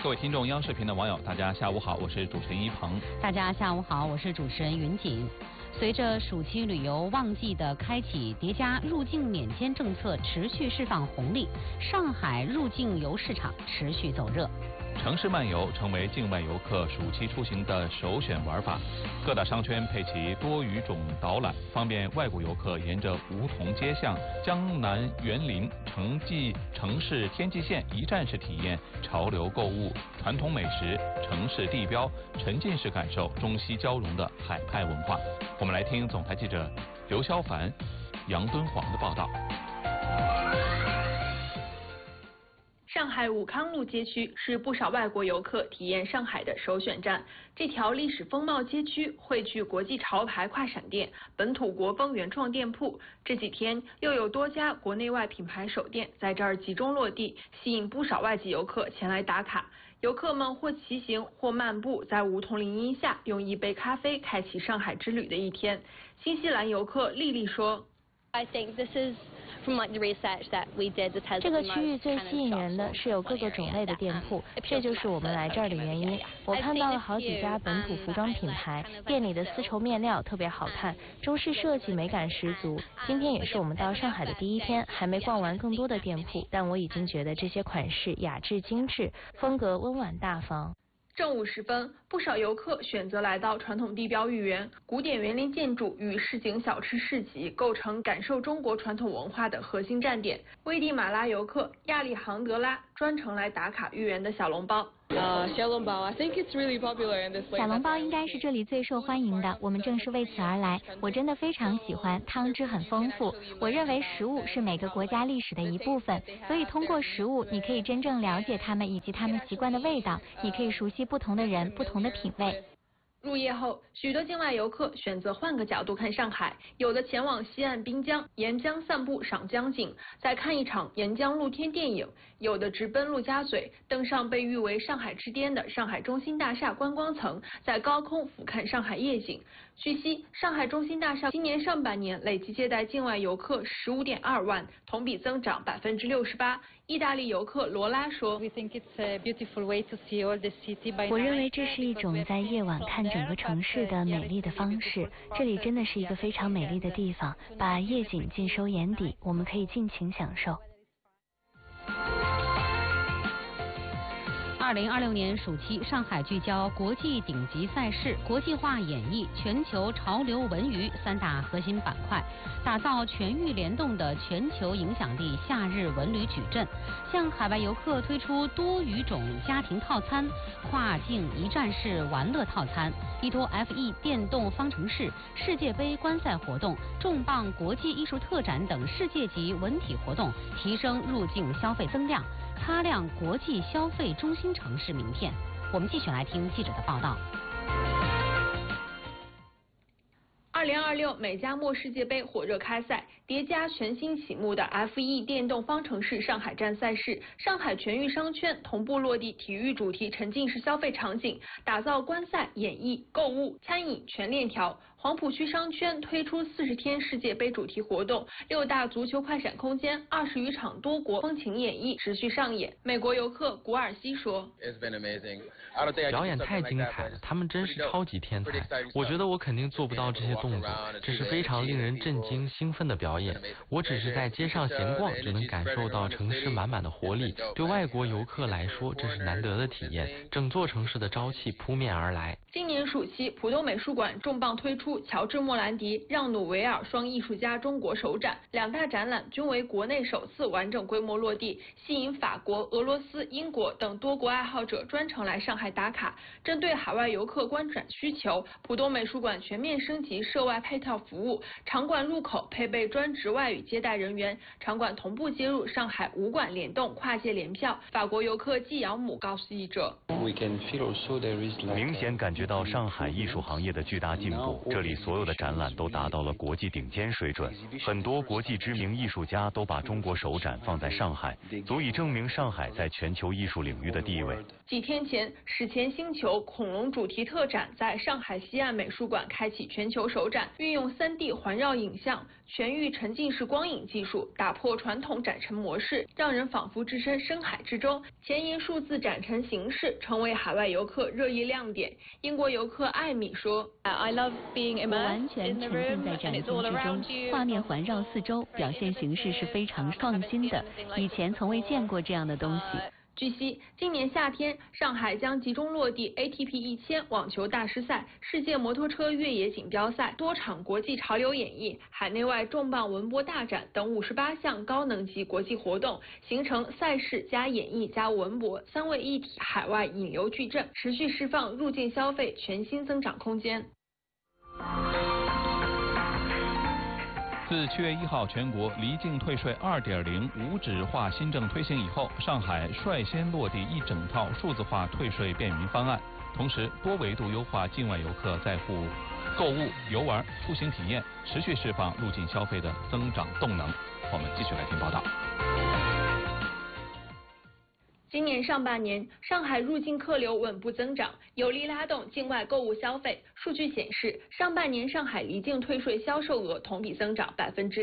各位听众，央视频的网友，大家下午好，我是主持人一鹏。 大家下午好，我是主持人云锦。随着暑期旅游旺季的开启，叠加入境免签政策持续释放红利，上海入境游市场持续走热。 城市漫游成为境外游客暑期出行的首选玩法，各大商圈配齐多语种导览，方便外国游客沿着梧桐街巷、江南园林、城市天际线一站式体验潮流购物、传统美食、城市地标，沉浸式感受中西交融的海派文化。我们来听总台记者刘肖凡、杨敦煌的报道。 上海武康路街区是不少外国游客体验上海的首选站。这条历史风貌街区汇聚国际潮牌快闪店、本土国风原创店铺。这几天又有多家国内外品牌首店在这儿集中落地，吸引不少外籍游客前来打卡。游客们或骑行或漫步，在梧桐林荫下，用一杯咖啡开启上海之旅的一天。新西兰游客丽丽说。 这个区域最吸引人的是有各个种类的店铺，这就是我们来这儿的原因。我看到了好几家本土服装品牌，店里的丝绸面料特别好看，中式设计美感十足。今天也是我们到上海的第一天，还没逛完更多的店铺，但我已经觉得这些款式雅致精致，风格温婉大方。 正午时分，不少游客选择来到传统地标豫园，古典园林建筑与市井小吃市集构成感受中国传统文化的核心站点。危地马拉游客亚历杭德拉专程来打卡豫园的小笼包。 小笼包 I think it's really popular in this place. 小笼包应该是这里最受欢迎的，我们正是为此而来。我真的非常喜欢，汤汁很丰富。我认为食物是每个国家历史的一部分，所以通过食物，你可以真正了解他们以及他们习惯的味道，你可以熟悉不同的人、不同的品味。 入夜后，许多境外游客选择换个角度看上海，有的前往西岸滨江，沿江散步赏江景，再看一场沿江露天电影；有的直奔陆家嘴，登上被誉为上海之巅的上海中心大厦观光层，在高空俯瞰上海夜景。据悉，上海中心大厦今年上半年累计接待境外游客15.2万，同比增长68%。意大利游客罗拉说：“ 我认为这是一种在夜晚看整个城市的美丽的方式。这里真的是一个非常美丽的地方，把夜景尽收眼底，我们可以尽情享受。” 2026年暑期，上海聚焦国际顶级赛事、国际化演绎、全球潮流文娱三大核心板块，打造全域联动的全球影响力夏日文旅矩阵。向海外游客推出多语种家庭套餐、跨境一站式玩乐套餐，依托 F1 电动方程式、世界杯观赛活动、重磅国际艺术特展等世界级文体活动，提升入境消费增量，擦亮国际消费中心城市名片。我们继续来听记者的报道。 2026美加墨世界杯火热开赛，叠加全新启幕的 F1 电动方程式上海站赛事，上海全域商圈同步落地体育主题沉浸式消费场景，打造观赛、演艺、购物、餐饮全链条。黄浦区商圈推出40天世界杯主题活动，6大足球快闪空间，20余场多国风情演绎持续上演。美国游客古尔西说：“ 表演太精彩了，他们真是超级天才。我觉得我肯定做不到这些动作，这是非常令人震惊、兴奋的表演。我只是在街上闲逛，就能感受到城市满满的活力。对外国游客来说，这是难得的体验，整座城市的朝气扑面而来。” 今年暑期，浦东美术馆重磅推出乔治·莫兰迪、让·努维尔双艺术家中国首展，两大展览均为国内首次完整规模落地，吸引法国、俄罗斯、英国等多国爱好者专程来上海打卡。针对海外游客观展需求，浦东美术馆全面升级涉外配套服务，场馆入口配备专职外语接待人员，场馆同步接入上海5馆联动跨界联票。法国游客季养姆告诉记者：“ 明显感觉到上海艺术行业的巨大进步，这里所有的展览都达到了国际顶尖水准，很多国际知名艺术家都把中国首展放在上海，足以证明上海在全球艺术领域的地位。” 几天前，史前星球恐龙主题特展在上海西岸美术馆开启全球首展，运用3D 环绕影像， 全域沉浸式光影技术打破传统展陈模式，让人仿佛置身深海之中。前沿数字展陈形式成为海外游客热议亮点。英国游客艾米说：“ 我完全沉浸在展厅之中，画面环绕四周，表现形式是非常创新的，以前从未见过这样的东西。” 据悉，今年夏天，上海将集中落地 ATP 1000网球大师赛、世界摩托车越野锦标赛、多场国际潮流演绎、海内外重磅文博大展等58项高能级国际活动，形成赛事加演艺加文博三位一体海外引流矩阵，持续释放入境消费全新增长空间。 自7月1号全国离境退税2.0无纸化新政推行以后，上海率先落地一整套数字化退税便民方案，同时多维度优化境外游客在沪购物、游玩、出行体验，持续释放入境消费的增长动能。我们继续来听报道。 今年上半年，上海入境客流稳步增长，有力拉动境外购物消费。数据显示，上半年上海离境退税销售额同比增长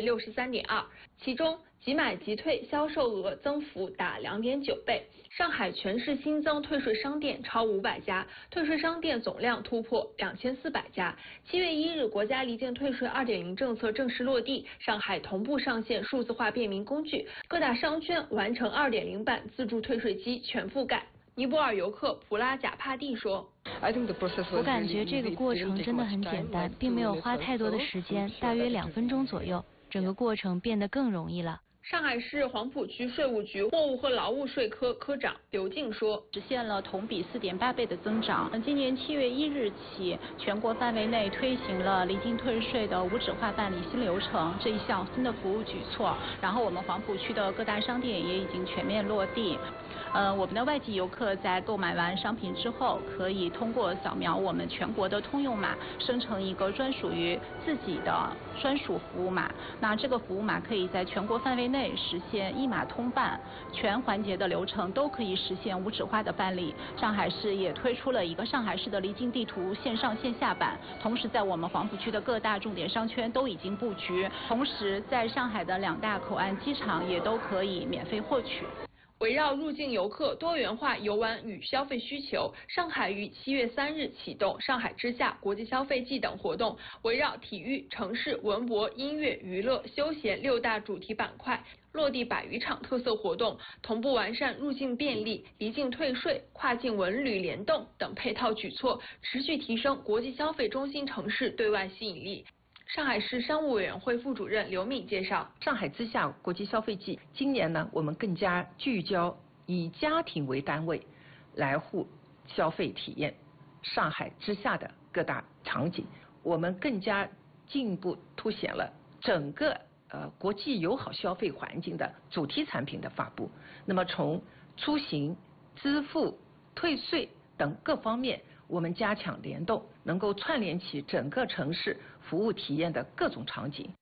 63.2%，其中即买即退销售额增幅达2.9倍。上海全市新增退税商店超500家，退税商店总量突破2400家。7月1日，国家离境退税2.0政策正式落地，上海同步上线数字化便民工具，各大商圈完成2.0版自助退税机全覆盖。尼泊尔游客普拉贾帕蒂说：“ 我感觉这个过程真的很简单，并没有花太多的时间，大约2分钟左右，整个过程变得更容易了。” 上海市黄浦区税务局货物和劳务税科科长刘静说：“ 实现了同比4.8倍的增长。今年7月1日起，全国范围内推行了离境退税的无纸化办理新流程这一项新的服务举措。然后我们黄浦区的各大商店也已经全面落地。我们的外籍游客在购买完商品之后，可以通过扫描我们全国的通用码，生成一个专属于自己的专属服务码。那这个服务码可以在全国范围内实现一码通办，全环节的流程都可以实现无纸化的办理。上海市也推出了一个上海市的离境地图线上线下版，同时在我们黄浦区的各大重点商圈都已经布局，同时在上海的2大口岸机场也都可以免费获取。” 围绕入境游客多元化游玩与消费需求，上海于7月3日启动上海之夏国际消费季等活动，围绕体育、城市、文博、音乐、娱乐、休闲6大主题板块，落地100余场特色活动，同步完善入境便利、离境退税、跨境文旅联动等配套举措，持续提升国际消费中心城市对外吸引力。上海市商务委员会副主任刘敏介绍， 上海之夏国际消费季今年呢，我们更加聚焦以家庭为单位来沪消费体验上海之夏的各大场景，我们更加进一步凸显了整个国际友好消费环境的主题产品的发布。那么从出行、支付、退税等各方面，我们加强联动，能够串联起整个城市服务体验的各种场景。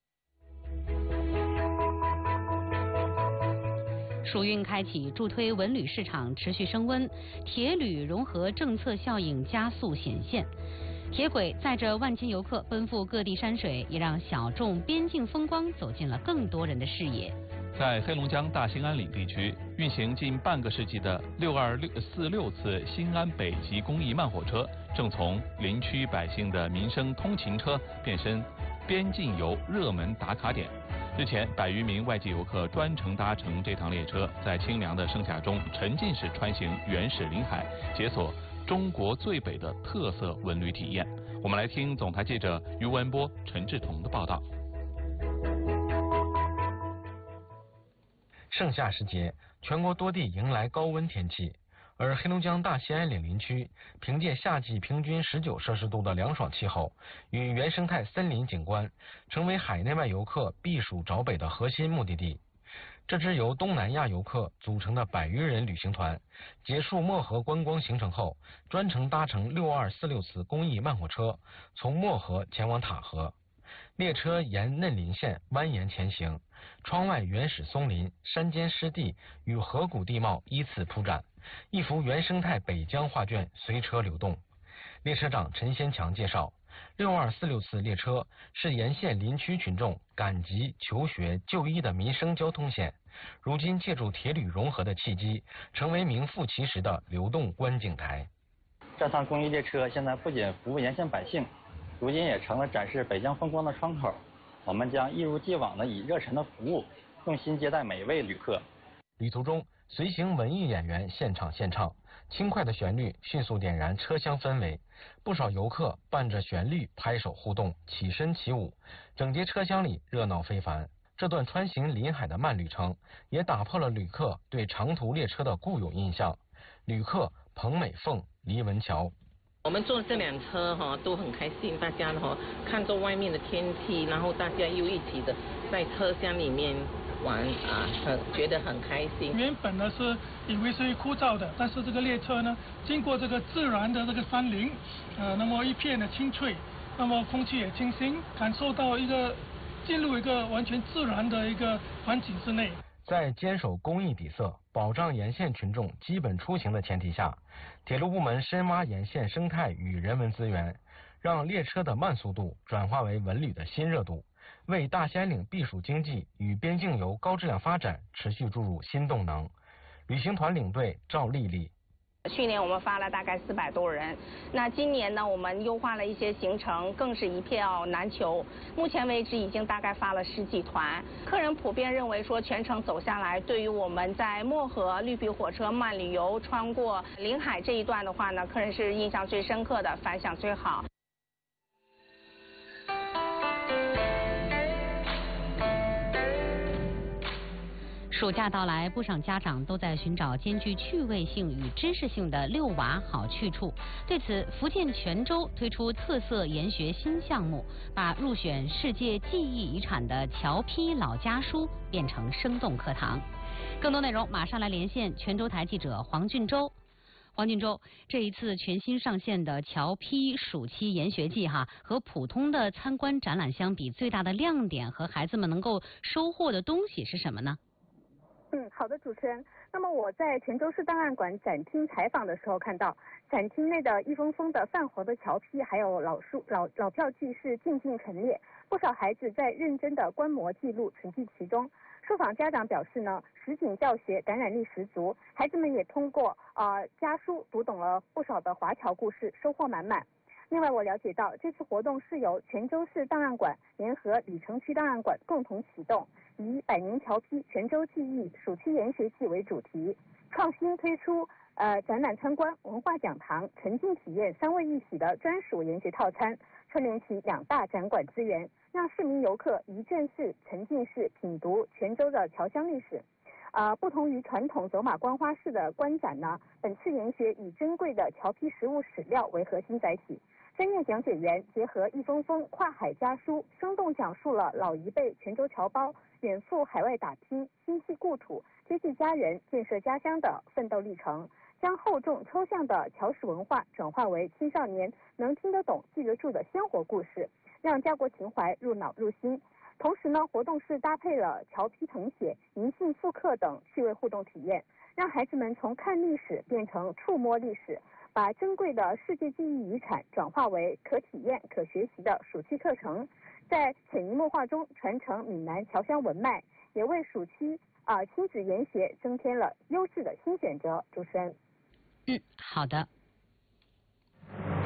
暑运开启，助推文旅市场持续升温，铁旅融合政策效应加速显现。铁轨载着万千游客奔赴各地山水，也让小众边境风光走进了更多人的视野。 在黑龙江大兴安岭地区，运行近半个世纪的6246次新安北极公益慢火车，正从林区百姓的民生通勤车变身边境游热门打卡点。日前，100余名外籍游客专程搭乘这趟列车，在清凉的盛夏中沉浸式穿行原始林海，解锁中国最北的特色文旅体验。我们来听总台记者于文波、陈志彤的报道。 盛夏时节，全国多地迎来高温天气，而黑龙江大兴安岭林区凭借夏季平均19摄氏度的凉爽气候与原生态森林景观，成为海内外游客避暑找北的核心目的地。这支由东南亚游客组成的100余人旅行团，结束漠河观光行程后，专程搭乘6246次公益慢火车，从漠河前往塔河。列车沿嫩林线蜿蜒前行，窗外原始松林、山间湿地与河谷地貌依次铺展，一幅原生态北疆画卷随车流动。列车长陈先强介绍， 6246次列车是沿线林区群众赶集、求学、就医的民生交通线，如今借助铁旅融合的契机，成为名副其实的流动观景台。 这趟公益列车现在不仅服务沿线百姓，如今也成了展示北疆风光的窗口。我们将一如既往的以热忱的服务，用心接待每一位旅客。 旅途中，随行文艺演员现场献唱，轻快的旋律迅速点燃车厢氛围，不少游客伴着旋律拍手互动，起身起舞，整节车厢里热闹非凡。这段穿行临海的慢旅程，也打破了旅客对长途列车的固有印象。旅客彭美凤、黎文桥。 我们坐这辆车都很开心，大家看着外面的天气，然后大家又一起的在车厢里面玩觉得很开心。 原本呢是以为是枯燥的，但是这个列车呢，经过这个自然的这个山林，那么一片的青翠，那么空气也清新，感受到进入一个完全自然的一个环境之内。 在坚守公益底色、保障沿线群众基本出行的前提下，铁路部门深挖沿线生态与人文资源，让列车的慢速度转化为文旅的新热度，为大兴安岭避暑经济与边境游高质量发展持续注入新动能。旅行团领队赵丽丽。 去年我们发了大概400多人，那今年呢，我们优化了一些行程，更是一票难求。目前为止已经大概发了10几团，客人普遍认为说全程走下来，对于我们在漠河绿皮火车慢旅游穿过临海这一段的话呢，客人是印象最深刻的，反响最好。 暑假到来，不少家长都在寻找兼具趣味性与知识性的遛娃好去处。对此，福建泉州推出特色研学新项目，把入选世界记忆遗产的侨批老家书变成生动课堂。更多内容马上来连线泉州台记者黄俊洲。黄俊洲，这一次全新上线的侨批暑期研学季和普通的参观展览相比，最大的亮点和孩子们能够收获的东西是什么呢？ 好的，主持人。那么我在泉州市档案馆展厅采访的时候看到，展厅内的一封封的泛黄的侨批还有老票据是静静陈列，不少孩子在认真的观摩记录，沉浸其中。受访家长表示呢，实景教学感染力十足，孩子们也通过家书读懂了不少的华侨故事，收获满满。另外，我了解到这次活动是由泉州市档案馆联合李城区档案馆共同启动，以百年侨批泉州记忆暑期研学季为主题，创新推出展览参观、文化讲堂、沉浸体验3位一体的专属研学套餐，串联起2大展馆资源，让市民游客一站式、沉浸式品读泉州的侨乡历史。不同于传统走马观花式的观展呢，本次研学以珍贵的侨批实物史料为核心载体。专业讲解员结合一封封跨海家书，生动讲述了老一辈泉州侨胞远赴海外打拼、心系故土、接济家人、建设家乡的奋斗历程，将厚重抽象的侨史文化转化为青少年能听得懂、记得住的鲜活故事，让家国情怀入脑入心。同时呢，活动是搭配了侨批誊写、银杏复刻等趣味互动体验，让孩子们从看历史变成触摸历史，把珍贵的世界记忆遗产转化为可体验、可学习的暑期课程，在潜移默化中传承闽南侨乡文脉，也为暑期亲子研学增添了优质的新选择。主持人。 好的。